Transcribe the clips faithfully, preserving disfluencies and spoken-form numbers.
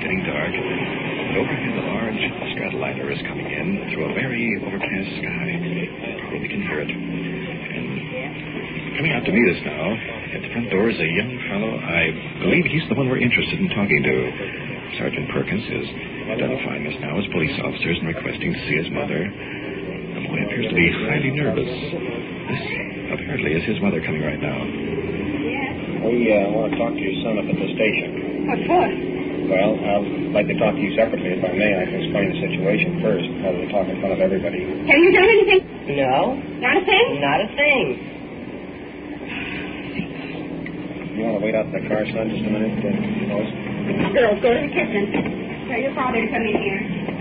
getting dark. And overhead, a large stratoliner is coming in through a very overcast sky. Probably can hear it. And coming out to meet us now, at the front door is a young fellow. I believe he's the one we're interested in talking to. Sergeant Perkins is identifying us now as police officers and requesting to see his mother. The boy appears to be highly nervous. This apparently is his mother coming right now. We uh, want to talk to your son up at the station. What for? Well, I'd like to talk to you separately, if I may. I can explain the situation first, rather than talk in front of everybody. Have you done anything? No. Not a thing? Not a thing. You want to wait out in the car, son, just a minute? Uh, Lois? Girls, go to the kitchen. Tell your father to come in here.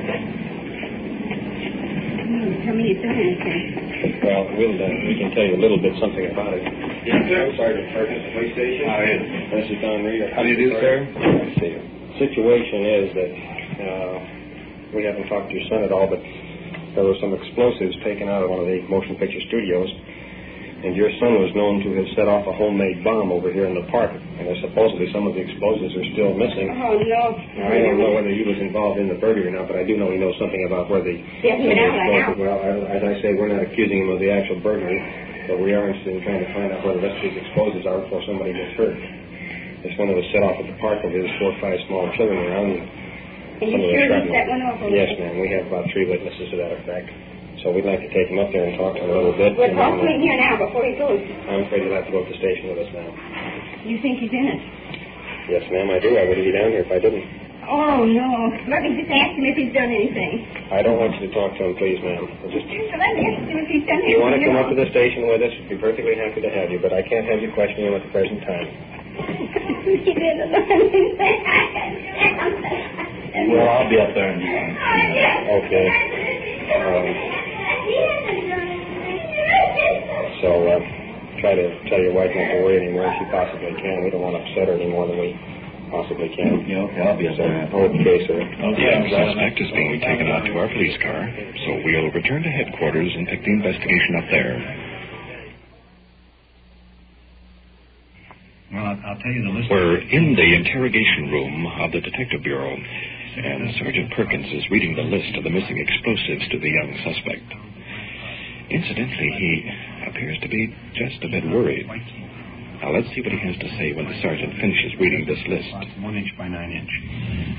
Hmm, tell me you've done anything. Well, we'll, uh, we can tell you a little bit something about it. Yes, sir. Sergeant Perkins, police station. How is it? This is Don Reed. How do you do, sir? I see you. Situation is that uh, we haven't talked to your son at all, but there were some explosives taken out of one of the motion picture studios, and your son was known to have set off a homemade bomb over here in the park, and there's supposedly some of the explosives are still missing. Oh, no. Now, I don't know whether he was involved in the burglary or not, but I do know he knows something about where the... He hasn't been out right now. Well, as I say, we're not accusing him of the actual burglary, but we are interested in trying to find out where the rest of these explosives are before somebody gets hurt. This one that was set off at the park over here, there's four or five small children around. And Are you sure you set one off over Yes, there? ma'am. We have about three witnesses to that effect. So we'd like to take him up there and talk to him a little bit. We're and talking then, in here now before he goes. I'm afraid he'll have to go to the station with us now. You think he's in it? Yes, ma'am, I do. I wouldn't be down here if I didn't. Oh, no. Let me just ask him if he's done anything. I don't want you to talk to him, please, ma'am. Just... So let me ask him if he's done If anything. you want to come up to the station with us, we'd be perfectly happy to have you, but I can't have you questioning him at the present time. He didn't do anything. Well, I'll be up there and... Okay. Um, so, uh, try to tell your wife not to worry anymore if you possibly can. We don't want to upset her any more than we possibly can. Yeah, okay, I'll be up So, there. okay, sir. The suspect is being taken out to our police car, so we'll return to headquarters and pick the investigation up there. Well, I'll, I'll tell you the list. We're in the interrogation room of the Detective Bureau, and Sergeant Perkins is reading the list of the missing explosives to the young suspect. Incidentally, he appears to be just a bit worried. Now, let's see what he has to say when the sergeant finishes reading this list. One inch by nine inch.